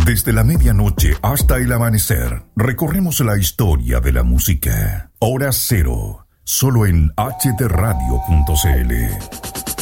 Desde la medianoche hasta el amanecer, recorremos la historia de la música. Hora Cero, solo en htradio.cl.